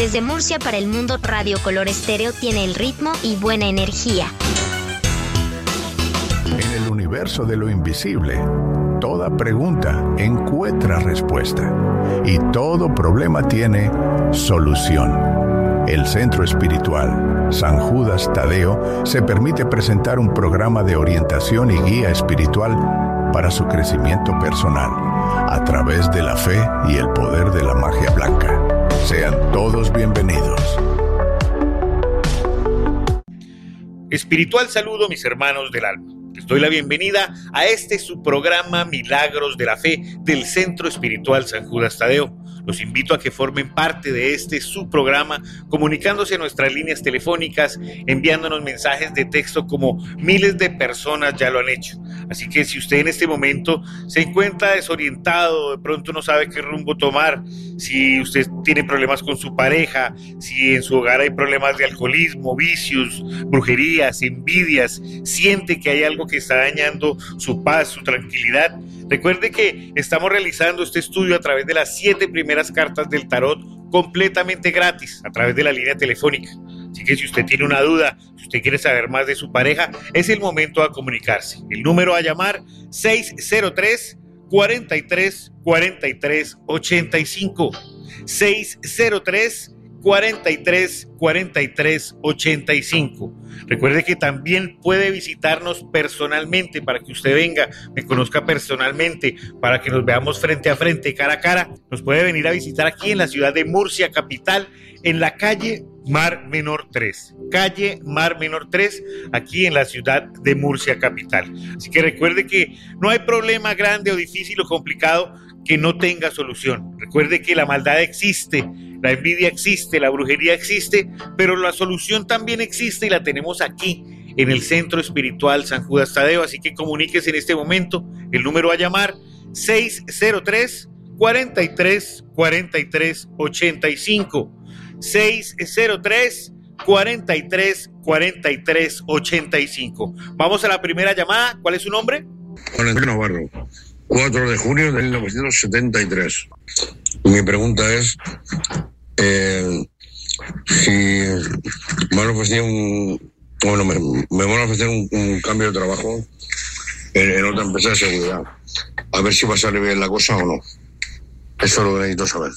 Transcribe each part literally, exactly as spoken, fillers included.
Desde Murcia para el mundo, Radio Color Estéreo tiene el ritmo y buena energía. En el universo de lo invisible, toda pregunta encuentra respuesta y todo problema tiene solución. El Centro Espiritual San Judas Tadeo se permite presentar un programa de orientación y guía espiritual para su crecimiento personal a través de la fe y el poder de la magia blanca. Sean todos bienvenidos. Espiritual saludo, mis hermanos del alma. Les doy la bienvenida a este su programa Milagros de la Fe del Centro Espiritual San Judas Tadeo. Los invito a que formen parte de este su programa, comunicándose en nuestras líneas telefónicas, enviándonos mensajes de texto como miles de personas ya lo han hecho. Así que si usted en este momento se encuentra desorientado, de pronto no sabe qué rumbo tomar, si usted tiene problemas con su pareja, si en su hogar hay problemas de alcoholismo, vicios, brujerías, envidias, siente que hay algo que está dañando su paz, su tranquilidad, recuerde que estamos realizando este estudio a través de las siete primeras cartas del tarot completamente gratis a través de la línea telefónica. Así que si usted tiene una duda, si usted quiere saber más de su pareja, es el momento de comunicarse. El número a llamar seis cero tres, cuatro tres, cuatro tres, ocho cinco. seis cero tres, cuatro tres, cuatro tres, ocho cinco. Recuerde que también puede visitarnos personalmente para que usted venga, me conozca personalmente, para que nos veamos frente a frente, cara a cara. Nos puede venir a visitar aquí en la ciudad de Murcia, capital, en la calle Mar Menor tres. Calle Mar Menor tres, aquí en la ciudad de Murcia, capital. Así que recuerde que no hay problema grande o difícil o complicado que no tenga solución. Recuerde que la maldad existe, la envidia existe, la brujería existe, pero la solución también existe y la tenemos aquí en el Centro Espiritual San Judas Tadeo. Así que comuníquese en este momento. El número a llamar seis cero tres, cuatro tres, cuatro tres, ocho cinco. seis cero tres, cuatro tres, cuatro tres, ocho cinco. Vamos a la primera llamada. ¿Cuál es su nombre? Juan Antonio Navarro, cuatro de junio de mil novecientos setenta y tres. Mi pregunta es eh, si me van a ofrecer un bueno, me, me van a ofrecer un, un cambio de trabajo en, en otra empresa de seguridad. A ver si va a salir bien la cosa o no. Eso lo necesito saber.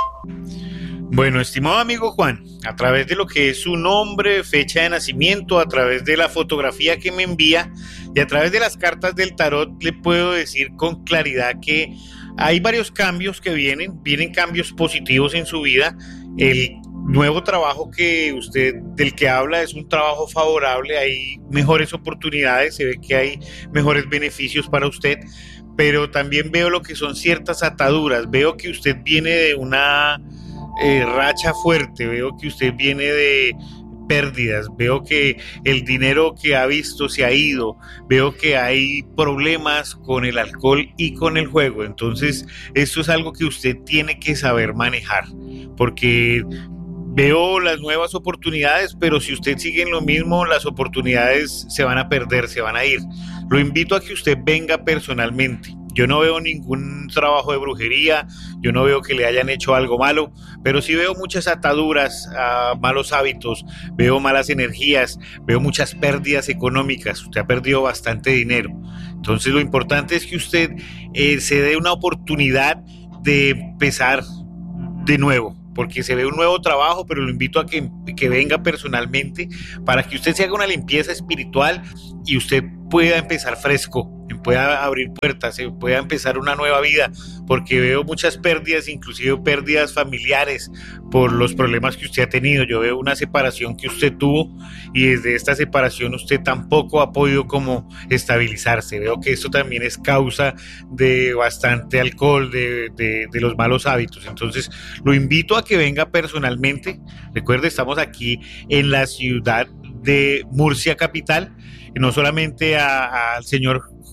Bueno, estimado amigo Juan, a través de lo que es su nombre, fecha de nacimiento, a través de la fotografía que me envía y a través de las cartas del tarot, le puedo decir con claridad que hay varios cambios que vienen, vienen cambios positivos en su vida. El nuevo trabajo que usted, del que habla, es un trabajo favorable, hay mejores oportunidades, se ve que hay mejores beneficios para usted, pero también veo lo que son ciertas ataduras, veo que usted viene de una Eh, racha fuerte, veo que usted viene de pérdidas, veo que el dinero que ha visto se ha ido, veo que hay problemas con el alcohol y con el juego. Entonces esto es algo que usted tiene que saber manejar, porque veo las nuevas oportunidades, pero si usted sigue en lo mismo, las oportunidades se van a perder, se van a ir. Lo invito a que usted venga personalmente. Yo no veo ningún trabajo de brujería, yo no veo que le hayan hecho algo malo, pero sí veo muchas ataduras a malos hábitos, veo malas energías, veo muchas pérdidas económicas. Usted ha perdido bastante dinero. Entonces lo importante es que usted eh, se dé una oportunidad de empezar de nuevo, porque se ve un nuevo trabajo, pero lo invito a que, que venga personalmente para que usted se haga una limpieza espiritual y usted pueda empezar fresco, pueda abrir puertas, pueda empezar una nueva vida, porque veo muchas pérdidas, inclusive pérdidas familiares por los problemas que usted ha tenido. Yo veo una separación que usted tuvo y desde esta separación usted tampoco ha podido como estabilizarse. Veo que esto también es causa de bastante alcohol, de, de, de los malos hábitos. Entonces lo invito a que venga personalmente. Recuerde, estamos aquí en la ciudad de Murcia capital, y no solamente al señor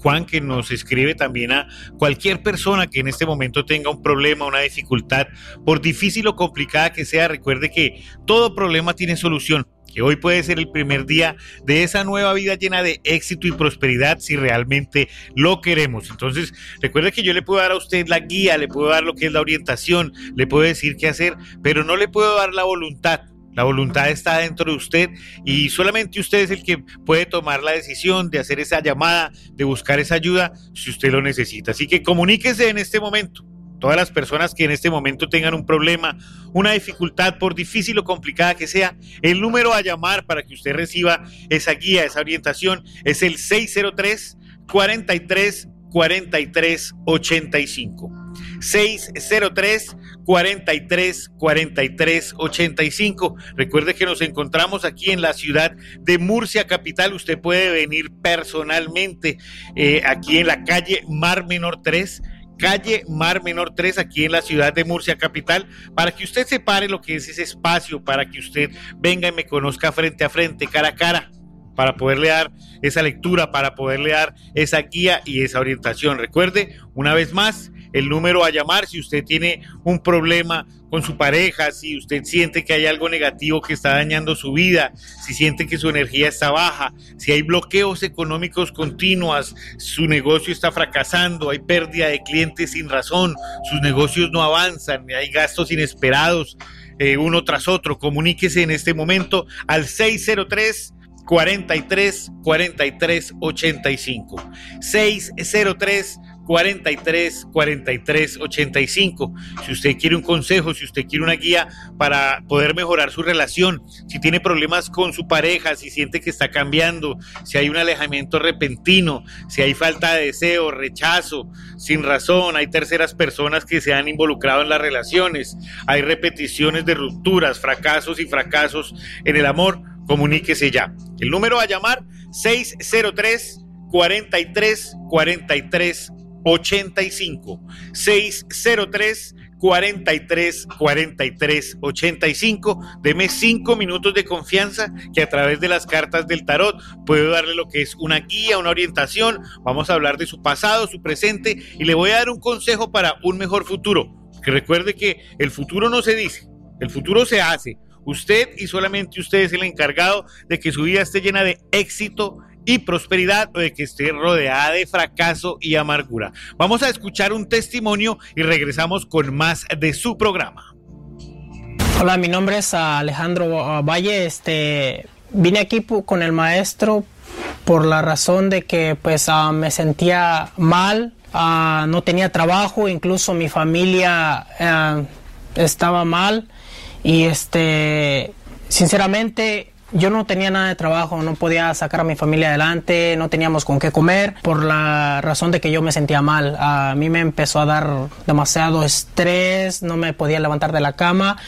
Juan, que nos escribe también a cualquier persona que en este momento tenga un problema, una dificultad, por difícil o complicada que sea. Recuerde que todo problema tiene solución, que hoy puede ser el primer día de esa nueva vida llena de éxito y prosperidad si realmente lo queremos. Entonces, recuerde que yo le puedo dar a usted la guía, le puedo dar lo que es la orientación, le puedo decir qué hacer, pero no le puedo dar la voluntad. La voluntad está dentro de usted y solamente usted es el que puede tomar la decisión de hacer esa llamada, de buscar esa ayuda si usted lo necesita. Así que comuníquese en este momento. Todas las personas que en este momento tengan un problema, una dificultad, por difícil o complicada que sea, el número a llamar para que usted reciba esa guía, esa orientación, es el seis cero tres, cuatro tres, cuatro tres, ocho cinco. seis cero tres, cuatro tres, cuatro tres, ocho cinco. Recuerde que nos encontramos aquí en la ciudad de Murcia capital. Usted puede venir personalmente eh, aquí en la calle Mar Menor tres, calle Mar Menor tres, aquí en la ciudad de Murcia capital, para que usted separe lo que es ese espacio, para que usted venga y me conozca frente a frente, cara a cara, para poderle dar esa lectura, para poderle dar esa guía y esa orientación. Recuerde, una vez más, el número a llamar si usted tiene un problema con su pareja, si usted siente que hay algo negativo que está dañando su vida, si siente que su energía está baja, si hay bloqueos económicos continuos, su negocio está fracasando, hay pérdida de clientes sin razón, sus negocios no avanzan, hay gastos inesperados eh, uno tras otro. Comuníquese en este momento al seis cero tres, cuatro tres, cuatro tres, ocho cinco. seis cero tres, cuatro tres, cuatro tres, ocho cinco. Si usted quiere un consejo, si usted quiere una guía para poder mejorar su relación, si tiene problemas con su pareja, si siente que está cambiando, si hay un alejamiento repentino, si hay falta de deseo, rechazo, sin razón, hay terceras personas que se han involucrado en las relaciones, hay repeticiones de rupturas, fracasos y fracasos en el amor, comuníquese ya. El número a llamar, seis cero tres, cuatro tres, cuatro tres, ocho cinco. seis cero tres, cuatro tres, cuatro tres, ocho cinco. Deme cinco minutos de confianza que a través de las cartas del tarot puedo darle lo que es una guía, una orientación. Vamos a hablar de su pasado, su presente y le voy a dar un consejo para un mejor futuro. Que recuerde que el futuro no se dice, el futuro se hace. Usted y solamente usted es el encargado de que su vida esté llena de éxito y prosperidad o de que esté rodeada de fracaso y amargura. Vamos a escuchar un testimonio y regresamos con más de su programa. Hola, mi nombre es Alejandro Valle. Este, vine aquí con el maestro por la razón de que pues uh, me sentía mal, uh, no tenía trabajo, incluso mi familia uh, estaba mal. Y este, sinceramente, yo no tenía nada de trabajo, no podía sacar a mi familia adelante, no teníamos con qué comer por la razón de que yo me sentía mal. A mí me empezó a dar demasiado estrés, no me podía levantar de la cama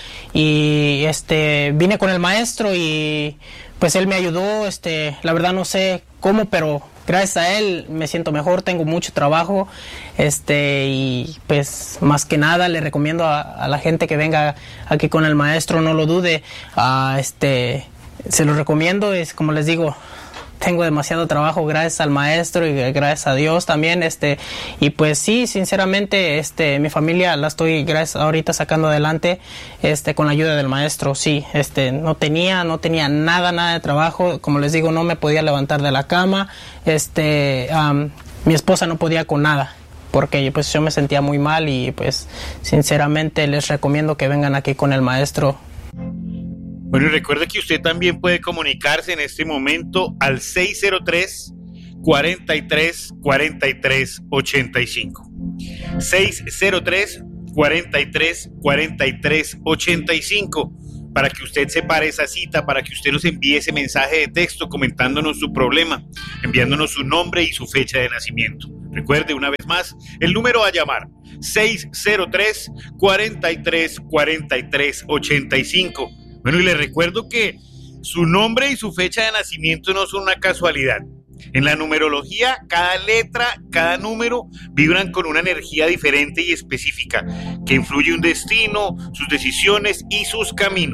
y este, vine con el maestro y pues él me ayudó. Este, la verdad no sé cómo, pero gracias a él me siento mejor, tengo mucho trabajo, este, y pues más que nada le recomiendo a, a la gente que venga aquí con el maestro, no lo dude, a este, se lo recomiendo. Es como les digo, tengo demasiado trabajo gracias al maestro y gracias a Dios también, este, y pues sí, sinceramente, este, mi familia la estoy gracias ahorita sacando adelante, este, con la ayuda del maestro. Sí, este, no tenía, no tenía nada, nada de trabajo, como les digo, no me podía levantar de la cama, este, um, mi esposa no podía con nada, porque pues yo me sentía muy mal y pues sinceramente les recomiendo que vengan aquí con el maestro. Bueno, y recuerde que usted también puede comunicarse en este momento al seis cero tres, cuatro tres, cuatro tres, ocho cinco. seis cero tres, cuatro tres, cuatro tres, ocho cinco. Para que usted separe esa cita, para que usted nos envíe ese mensaje de texto comentándonos su problema, enviándonos su nombre y su fecha de nacimiento. Recuerde una vez más, el número a llamar, seis cero tres, cuatro tres, cuatro tres, ocho cinco. Bueno, y le recuerdo que su nombre y su fecha de nacimiento no son una casualidad. En la numerología, cada letra, cada número vibran con una energía diferente y específica que influye un destino, sus decisiones y sus caminos.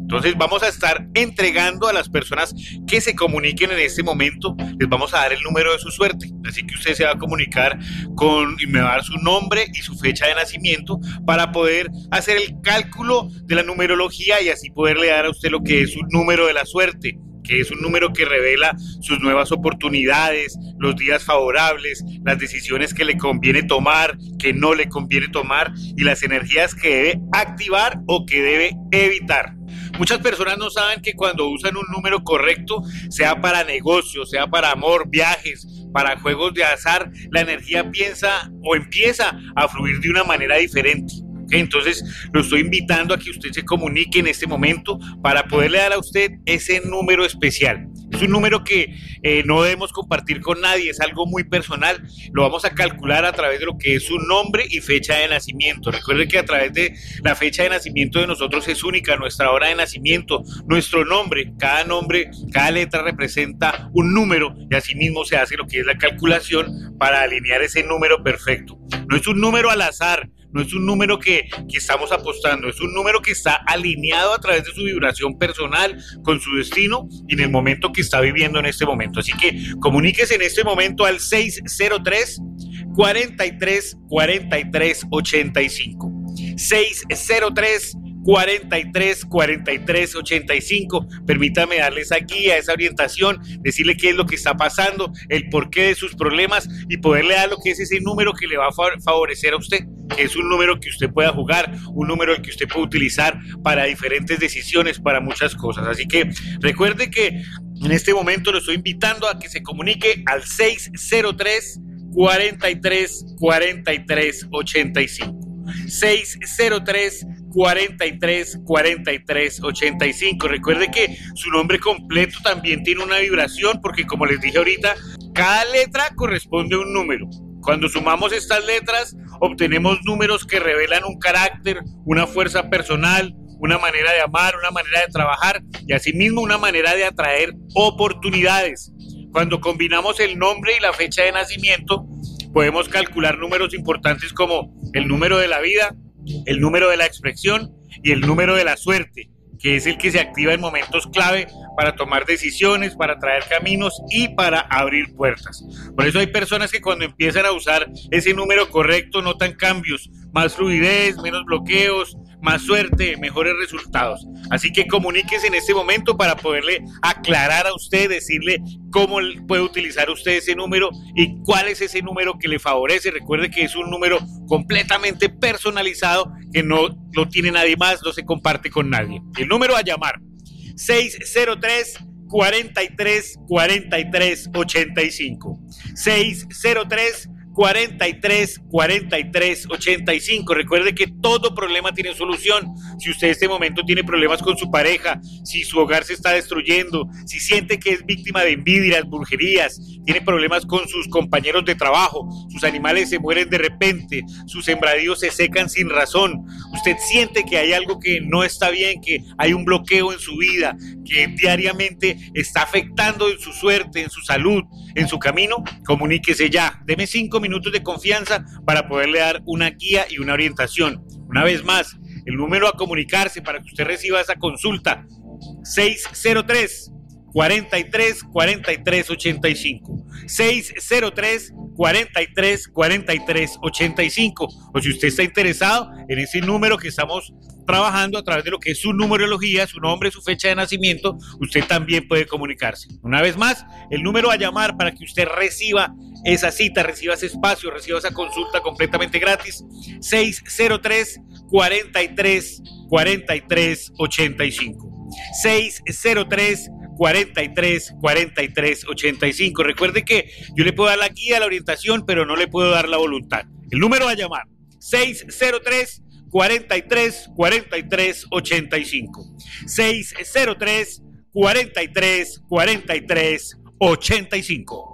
Entonces vamos a estar entregando a las personas que se comuniquen en este momento, les vamos a dar el número de su suerte. Así que usted se va a comunicar con, y me va a dar su nombre y su fecha de nacimiento para poder hacer el cálculo de la numerología y así poderle dar a usted lo que es su número de la suerte, que es un número que revela sus nuevas oportunidades, los días favorables, las decisiones que le conviene tomar, que no le conviene tomar y las energías que debe activar o que debe evitar. Muchas personas no saben que cuando usan un número correcto, sea para negocios, sea para amor, viajes, para juegos de azar, la energía piensa o empieza a fluir de una manera diferente. ¿Okay? Entonces lo estoy invitando a que usted se comunique en este momento para poderle dar a usted ese número especial. Es un número que eh, no debemos compartir con nadie, es algo muy personal. Lo vamos a calcular a través de lo que es su nombre y fecha de nacimiento. Recuerde que a través de la fecha de nacimiento de nosotros es única, nuestra hora de nacimiento, nuestro nombre, cada nombre, cada letra representa un número y así mismo se hace lo que es la calculación para alinear ese número perfecto. No es un número al azar, no es un número que, que estamos apostando, es un número que está alineado a través de su vibración personal con su destino y en el momento que está viviendo en este momento. Así que comuníquese en este momento al seis cero tres, cuatro tres, cuatro tres, ocho cinco. seis cero tres, cuatro tres, cuatro tres, ocho cinco. Permítame darle esa guía, esa orientación, decirle qué es lo que está pasando, el porqué de sus problemas y poderle dar lo que es ese número que le va a favorecer a usted, que es un número que usted pueda jugar, un número el que usted puede utilizar para diferentes decisiones, para muchas cosas. Así que recuerde que en este momento lo estoy invitando a que se comunique al seis cero tres, cuatro tres, cuatro tres, ocho cinco. seis cero tres, cuatro tres, cuatro tres, ocho cinco. Recuerde que su nombre completo también tiene una vibración porque, como les dije ahorita, cada letra corresponde a un número. Cuando sumamos estas letras, obtenemos números que revelan un carácter, una fuerza personal, una manera de amar, una manera de trabajar y asimismo una manera de atraer oportunidades. Cuando combinamos el nombre y la fecha de nacimiento, podemos calcular números importantes como el número de la vida, el número de la expresión y el número de la suerte, que es el que se activa en momentos clave para tomar decisiones, para traer caminos y para abrir puertas. Por eso hay personas que cuando empiezan a usar ese número correcto notan cambios, más fluidez, menos bloqueos, más suerte, mejores resultados. Así que comuníquese en este momento para poderle aclarar a usted, decirle cómo puede utilizar usted ese número y cuál es ese número que le favorece. Recuerde que es un número completamente personalizado que no lo tiene nadie más, no se comparte con nadie. El número a llamar: seis cero tres, cuatro tres, cuatro tres, ocho cinco. seis cero tres, cuatro tres, cuatro tres, ocho cinco. Recuerde que todo problema tiene solución. Si usted en este momento tiene problemas con su pareja, si su hogar se está destruyendo, si siente que es víctima de envidias, brujerías, tiene problemas con sus compañeros de trabajo, sus animales se mueren de repente, sus sembradíos se secan sin razón, usted siente que hay algo que no está bien, que hay un bloqueo en su vida, que diariamente está afectando en su suerte, en su salud, en su camino, comuníquese ya. Deme cinco minutos de confianza para poderle dar una guía y una orientación. Una vez más, el número a comunicarse para que usted reciba esa consulta: seis cero tres, cuatro tres, cuatro tres, ocho cinco. seis cero tres, cuatro tres, cuatro tres, ocho cinco. O si usted está interesado en ese número que estamos trabajando a través de lo que es su numerología, su nombre, su fecha de nacimiento, usted también puede comunicarse. Una vez más, el número a llamar para que usted reciba esa cita, reciba ese espacio, reciba esa consulta completamente gratis: seis cero tres, cuatro tres, cuatro tres, ocho cinco. seis cero tres, cuatro tres, cuatro tres, ocho cinco. Recuerde que yo le puedo dar la guía, la orientación, pero no le puedo dar la voluntad. El número a llamar: seis cero tres, cuatro tres, cuatro tres, ocho cinco. seis cero tres, cuatro tres, cuatro tres, ocho cinco.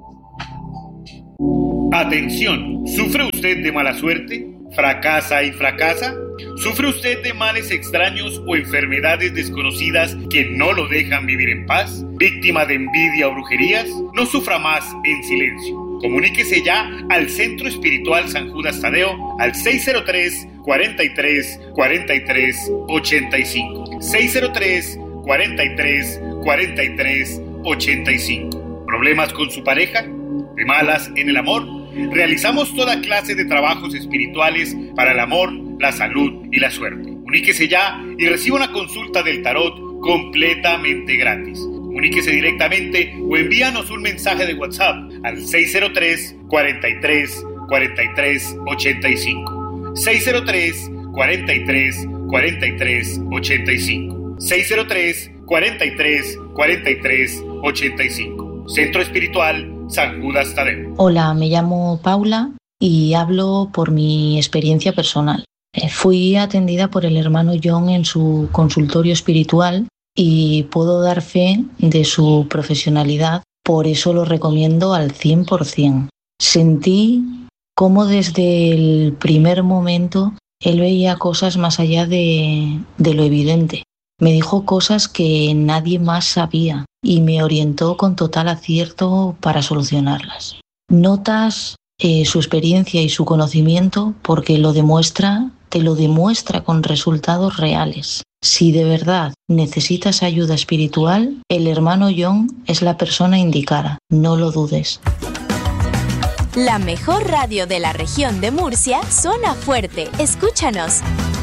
Atención, ¿sufre usted de mala suerte? ¿Fracasa y fracasa? ¿Sufre usted de males extraños o enfermedades desconocidas que no lo dejan vivir en paz? ¿Víctima de envidia o brujerías? No sufra más en silencio. Comuníquese ya al Centro Espiritual San Judas Tadeo al seis cero tres, cuatro tres, cuatro tres, ocho cinco. seis cero tres, cuarenta y tres, cuarenta y tres, ochenta y cinco. ¿Problemas con su pareja? ¿De malas en el amor? Realizamos toda clase de trabajos espirituales para el amor, la salud y la suerte. Comuníquese ya y reciba una consulta del tarot completamente gratis. Comuníquese directamente o envíanos un mensaje de WhatsApp al seis cero tres, cuarenta y tres, cuarenta y tres, ochenta y cinco. seis cero tres, cuarenta y tres, cuarenta y tres, ochenta y cinco. seis cero tres, cuarenta y tres, cuarenta y tres, ochenta y cinco. Centro Espiritual San Judas Tadeo. Hola, me llamo Paula y hablo por mi experiencia personal. Eh, fui atendida por el hermano John en su consultorio espiritual y puedo dar fe de su profesionalidad, por eso lo recomiendo al cien por ciento. Sentí cómo desde el primer momento él veía cosas más allá de, de lo evidente. Me dijo cosas que nadie más sabía y me orientó con total acierto para solucionarlas. Notas eh, su experiencia y su conocimiento porque lo demuestra, te lo demuestra con resultados reales. Si de verdad necesitas ayuda espiritual, el hermano John es la persona indicada, no lo dudes. La mejor radio de la región de Murcia suena fuerte. Escúchanos.